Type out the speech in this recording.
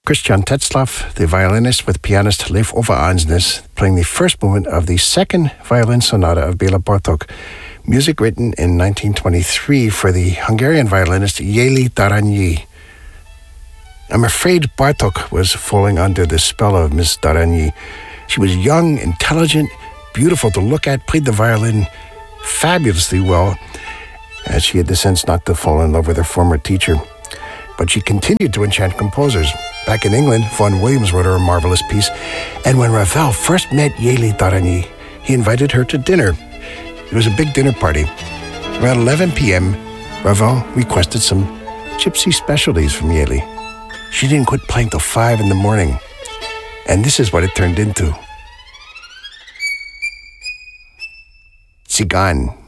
Christian Tetzlaff, the violinist with pianist Leif Ove Ansnes, playing the first movement of the second violin sonata of Bela Bartok, music written in 1923 for the Hungarian violinist Jeli Darányi. I'm afraid Bartok was falling under the spell of Miss Darányi. She was young, intelligent, beautiful to look at, played the violin fabulously well, as she had the sense not to fall in love with her former teacher. But she continued to enchant composers. Back in England, Vaughan Williams wrote her a marvelous piece, and when Ravel first met Jeli Darányi, he invited her to dinner. It was a big dinner party. Around 11 p.m., Ravel requested some gypsy specialties from Jeli. She didn't quit playing till 5 in the morning, and this is what it turned into. Tsigan.